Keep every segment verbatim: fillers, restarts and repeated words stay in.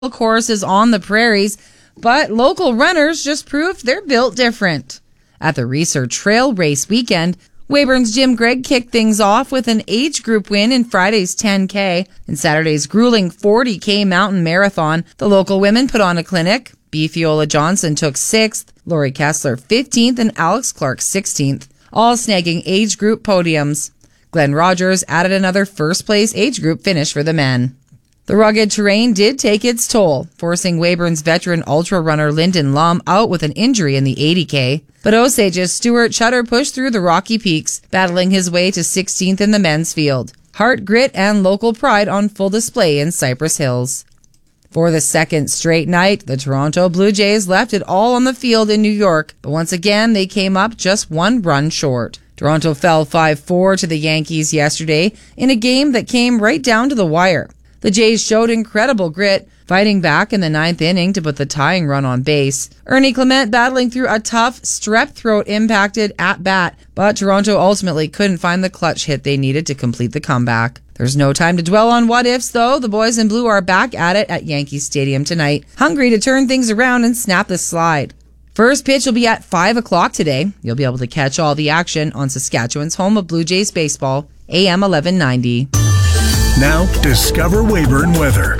course is on the prairies, but local runners just proved they're built different. At the Research Trail Race weekend, Weyburn's Jim Gregg kicked things off with an age group win in Friday's ten K. In Saturday's grueling forty K mountain marathon, the local women put on a clinic. B. Fiola Johnson took sixth, Lori Kessler fifteenth, and Alex Clark sixteenth, all snagging age group podiums. Glenn Rogers added another first-place age group finish for the men. The rugged terrain did take its toll, forcing Weyburn's veteran ultra-runner Lyndon Lum out with an injury in the eighty K. But Osage's Stuart Chutter pushed through the rocky peaks, battling his way to sixteenth in the men's field. Heart, grit, and local pride on full display in Cypress Hills. For the second straight night, the Toronto Blue Jays left it all on the field in New York, but once again they came up just one run short. Toronto fell five four to the Yankees yesterday in a game that came right down to the wire. The Jays showed incredible grit, fighting back in the ninth inning to put the tying run on base. Ernie Clement battling through a tough, strep throat impacted at-bat, but Toronto ultimately couldn't find the clutch hit they needed to complete the comeback. There's no time to dwell on what-ifs, though. The boys in blue are back at it at Yankee Stadium tonight, hungry to turn things around and snap the slide. First pitch will be at five o'clock today. You'll be able to catch all the action on Saskatchewan's home of Blue Jays baseball, A M eleven ninety. Now, discover Weyburn weather.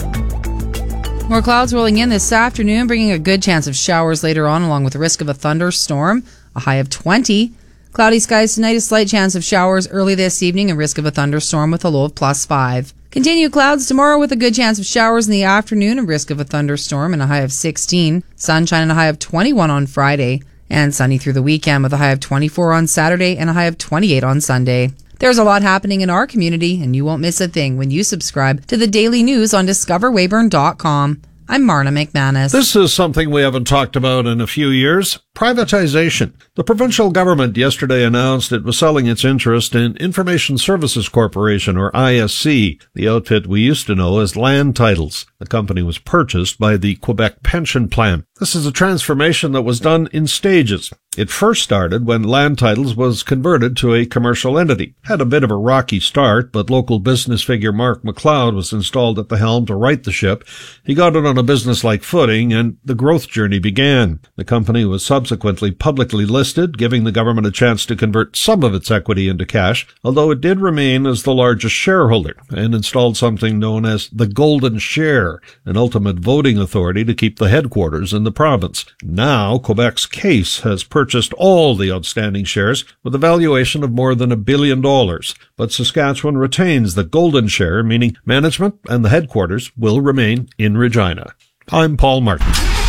More clouds rolling in this afternoon, bringing a good chance of showers later on, along with the risk of a thunderstorm, a high of twenty. Cloudy skies tonight, a slight chance of showers early this evening, and risk of a thunderstorm with a low of plus five. Continued clouds tomorrow with a good chance of showers in the afternoon, and risk of a thunderstorm, and a high of sixteen. Sunshine and a high of twenty-one on Friday, and sunny through the weekend with a high of twenty-four on Saturday and a high of twenty-eight on Sunday. There's a lot happening in our community, and you won't miss a thing when you subscribe to the daily news on discover weyburn dot com. I'm Marna McManus. This is something we haven't talked about in a few years. Privatization. The provincial government yesterday announced it was selling its interest in Information Services Corporation, or I S C, the outfit we used to know as Land Titles. The company was purchased by the Quebec Pension Plan. This is a transformation that was done in stages. It first started when Land Titles was converted to a commercial entity. Had a bit of a rocky start, but local business figure Mark McLeod was installed at the helm to right the ship. He got it on a business-like footing, and the growth journey began. The company was subsequently publicly listed, giving the government a chance to convert some of its equity into cash, although it did remain as the largest shareholder, and installed something known as the Golden Share, an ultimate voting authority to keep the headquarters in the province. Now, Quebec's Case has purchased all the outstanding shares with a valuation of more than a billion dollars. But Saskatchewan retains the Golden Share, meaning management and the headquarters will remain in Regina. I'm Paul Martin.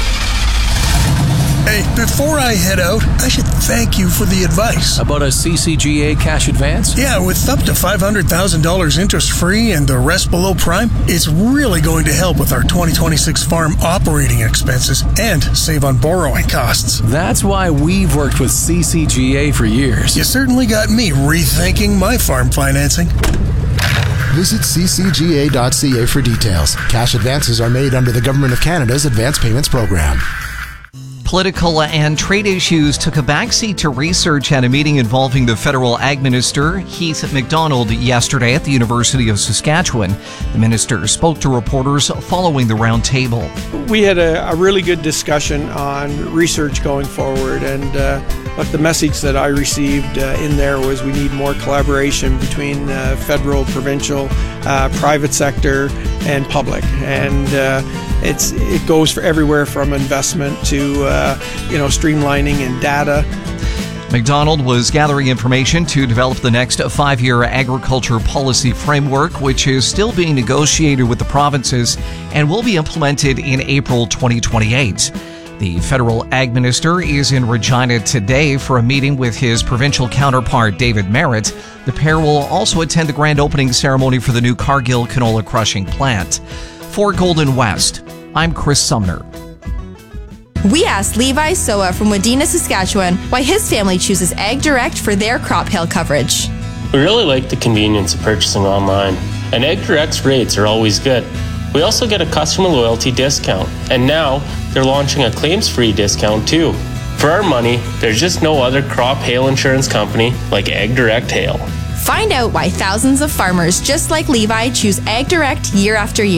Hey, before I head out, I should thank you for the advice. About a C C G A cash advance? Yeah, with up to five hundred thousand dollars interest-free and the rest below prime, it's really going to help with our twenty twenty-six farm operating expenses and save on borrowing costs. That's why we've worked with C C G A for years. You certainly got me rethinking my farm financing. Visit c c g a dot c a for details. Cash advances are made under the Government of Canada's Advance Payments Program. Political and trade issues took a backseat to research at a meeting involving the federal ag minister, Heath MacDonald, yesterday at the University of Saskatchewan. The minister spoke to reporters following the roundtable. We had a, a really good discussion on research going forward, and uh, but the message that I received uh, in there was we need more collaboration between uh, federal, provincial, uh, private sector, and public. And uh, it's it goes for everywhere from investment to uh, you know streamlining and data. MacDonald was gathering information to develop the next five-year agriculture policy framework, which is still being negotiated with the provinces and will be implemented in April twenty twenty-eight. The federal ag minister is in Regina today for a meeting with his provincial counterpart, David Merritt. The pair will also attend the grand opening ceremony for the new Cargill canola crushing plant. For Golden West, I'm Chris Sumner. We asked Levi Soa from Wadena, Saskatchewan, why his family chooses Ag Direct for their crop hail coverage. We really like the convenience of purchasing online, and Ag Direct's rates are always good. We also get a customer loyalty discount, and now they're launching a claims-free discount too. For our money, there's just no other crop hail insurance company like Ag Direct Hail. Find out why thousands of farmers just like Levi choose Ag Direct year after year.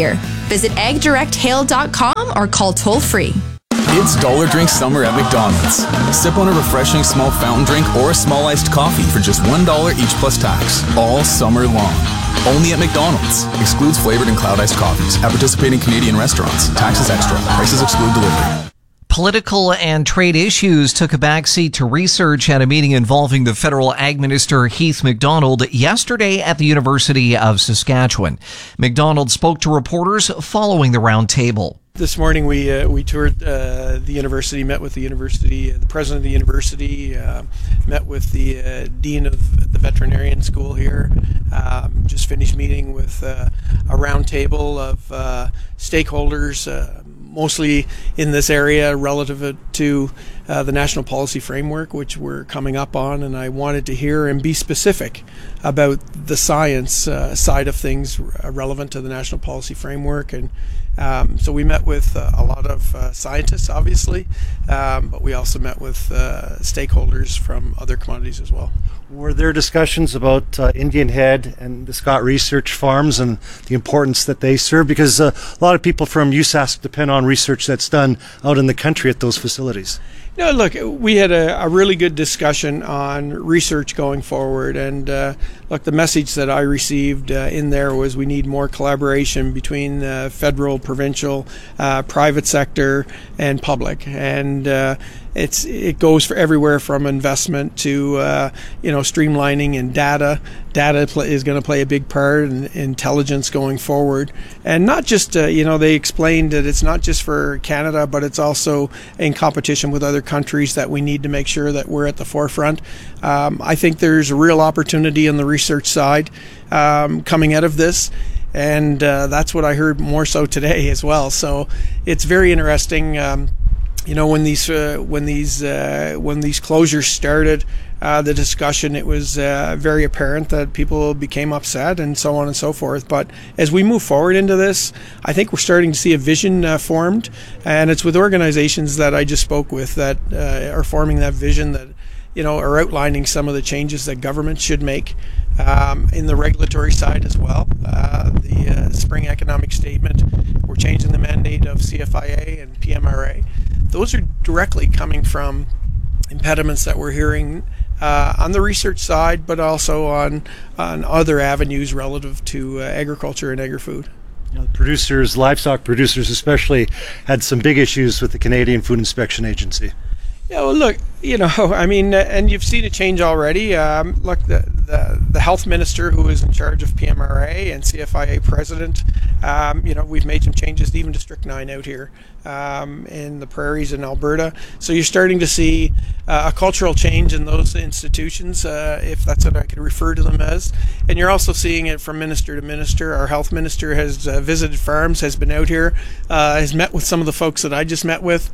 Visit ag direct hail dot com or call toll free. It's Dollar Drink Summer at McDonald's. Sip on a refreshing small fountain drink or a small iced coffee for just one dollar each plus tax, all summer long. Only at McDonald's. Excludes flavored and cloud iced coffees at participating Canadian restaurants. Taxes extra. Prices exclude delivery. Political and trade issues took a backseat to research at a meeting involving the federal ag minister Heath MacDonald yesterday at the University of Saskatchewan. MacDonald spoke to reporters following the roundtable. This morning we uh, we toured uh, the university, met with the university, uh, the president of the university, uh, met with the uh, dean of the veterinarian school here. Um, just finished meeting with uh, a roundtable of uh, stakeholders, uh, mostly in this area relative to uh, the national policy framework, which we're coming up on, and I wanted to hear and be specific about the science uh, side of things relevant to the national policy framework. And Um, so we met with uh, a lot of uh, scientists, obviously, um, but we also met with uh, stakeholders from other commodities as well. Were there discussions about uh, Indian Head and the Scott Research Farms and the importance that they serve? Because uh, a lot of people from U S A S depend on research that's done out in the country at those facilities. No, look, we had a, a really good discussion on research going forward, and uh, look, the message that I received uh, in there was we need more collaboration between uh, federal, provincial, uh, private sector, and public, and uh, it's it goes for everywhere from investment to uh, you know streamlining and data. Data pl- is going to play a big part in intelligence going forward, and not just uh, you know they explained that it's not just for Canada, but it's also in competition with other countries that we need to make sure that we're at the forefront. Um, I think there's a real opportunity on the research side um, coming out of this, and uh, that's what I heard more so today as well. So it's very interesting. Um, you know, when these uh, when these uh, when these closures started, uh, the discussion, it was uh, very apparent that people became upset and so on and so forth. But as we move forward into this, I think we're starting to see a vision uh, formed, and it's with organizations that I just spoke with that uh, are forming that vision, that you know are outlining some of the changes that government should make um, in the regulatory side as well. Uh, the uh, spring economic statement, we're changing the mandate of C F I A and P M R A. Those are directly coming from impediments that we're hearing uh, on the research side, but also on on other avenues relative to uh, agriculture and agri-food. You know, producers, livestock producers especially, had some big issues with the Canadian Food Inspection Agency. Yeah, well, look, you know, I mean, uh, and you've seen a change already. Um, look, the, the the health minister who is in charge of P M R A and C F I A president, um, you know, we've made some changes even to strychnine out here um, in the prairies in Alberta. So you're starting to see uh, a cultural change in those institutions, uh, if that's what I could refer to them as. And you're also seeing it from minister to minister. Our health minister has uh, visited farms, has been out here, uh, has met with some of the folks that I just met with.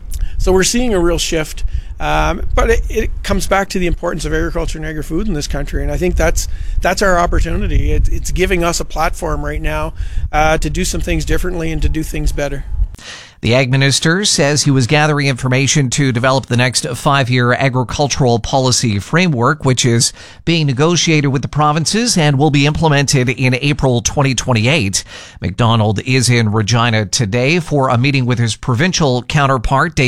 So we're seeing a real shift, um, but it, it comes back to the importance of agriculture and agri-food in this country, and I think that's that's our opportunity. It, it's giving us a platform right now uh, to do some things differently and to do things better. The Ag Minister says he was gathering information to develop the next five-year agricultural policy framework, which is being negotiated with the provinces and will be implemented in April twenty twenty-eight. MacDonald is in Regina today for a meeting with his provincial counterpart, Dave